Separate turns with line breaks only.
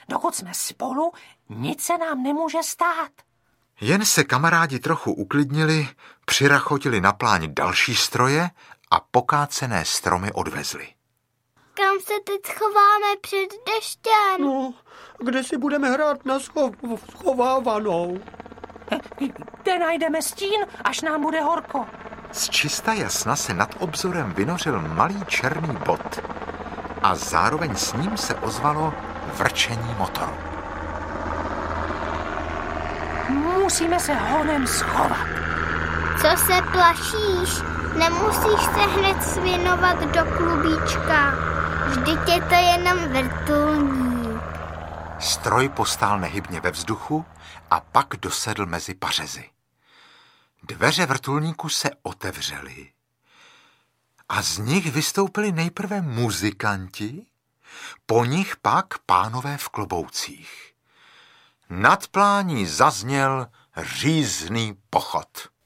Dokud jsme spolu, nic se nám nemůže stát.
Jen se kamarádi trochu uklidnili, přirachotili na pláň další stroje a pokácené stromy odvezli.
Kam se teď schováme před deštěm?
No, kde si budeme hrát na schovávanou?
Kde najdeme stín, až nám bude horko?
Z čista jasna se nad obzorem vynořil malý černý bod a zároveň s ním se ozvalo vrčení motoru.
Musíme se honem schovat.
Co se plašíš? Nemusíš se hned svěnovat do klubíčka. Vždyť je to jenom vrtulník.
Stroj postál nehybně ve vzduchu a pak dosedl mezi pařezy. Dveře vrtulníku se otevřely a z nich vystoupili nejprve muzikanti, po nich pak pánové v kloboucích. Nad plání zazněl řízný pochod.